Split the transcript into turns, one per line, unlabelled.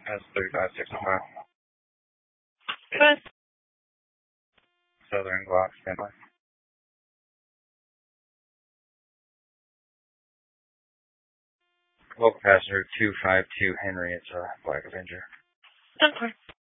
That's 3565.
Good.
Southern Glock, standby. Local passenger 252 Henry, it's a Black Avenger.
Okay.